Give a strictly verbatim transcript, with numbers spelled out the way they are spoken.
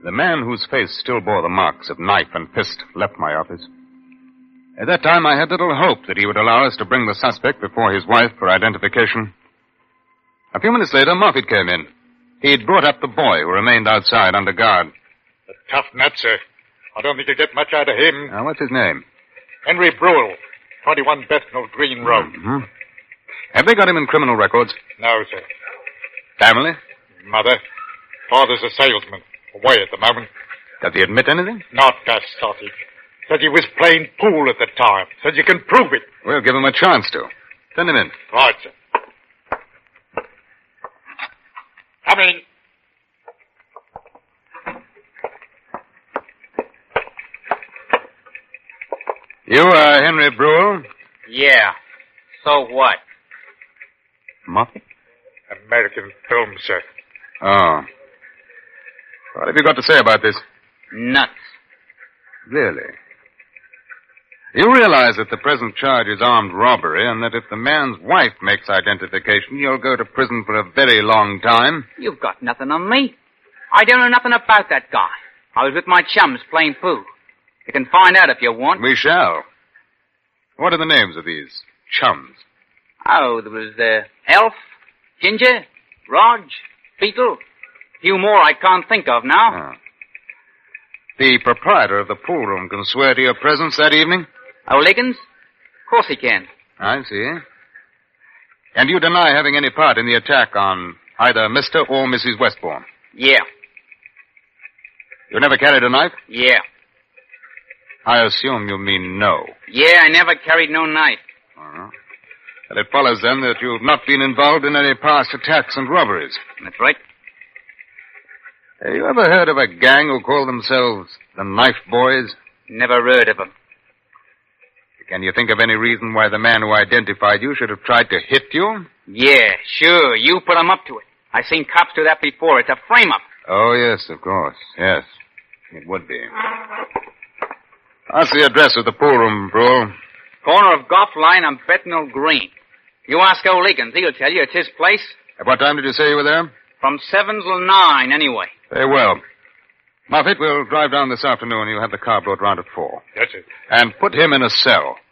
The man whose face still bore the marks of knife and fist left my office. At that time, I had little hope that he would allow us to bring the suspect before his wife for identification. A few minutes later, Moffat came in. He'd brought up the boy who remained outside under guard. A tough nut, sir. I don't think you'll get much out of him. Now, what's his name? Henry Brule, twenty-one Bethnal Green Road. Mm-hmm. Have they got him in criminal records? No, sir. Family? Mother. Father's a salesman. Away at the moment. Does he admit anything? Not that sausage. Said he was playing pool at the time. Said you can prove it. We'll give him a chance to. Send him in. Right, sir. Come in. You are Henry Brule? Yeah. So what? Moffat? American film, sir. Oh. What have you got to say about this? Nuts. Really? You realize that the present charge is armed robbery and that if the man's wife makes identification, you'll go to prison for a very long time? You've got nothing on me. I don't know nothing about that guy. I was with my chums playing pool. You can find out if you want. We shall. What are the names of these chums? Oh, there was uh, Elf, Ginger, Rog, Beetle. A few more I can't think of now. Oh. The proprietor of the pool room can swear to your presence that evening? Oh, Liggins? Of course he can. I see. And you deny having any part in the attack on either Mister or Missus Westbourne? Yeah. You never carried a knife? Yeah. I assume you mean no. Yeah, I never carried no knife. Uh-huh. And it follows, then, that you've not been involved in any past attacks and robberies. That's right. Have you ever heard of a gang who call themselves the Knife Boys? Never heard of them. Can you think of any reason why the man who identified you should have tried to hit you? Yeah, sure. You put him up to it. I've seen cops do that before. It's a frame-up. Oh, yes, of course. Yes, it would be. What's the address of the pool room, Brule? Corner of Golf Line and Bethnal Green. You ask old Liggins. He'll tell you it's his place. At what time did you say you were there? From seven till nine, anyway. Very well. Moffat, we'll drive down this afternoon. You'll have the car brought round at four. That's it. And put him in a cell.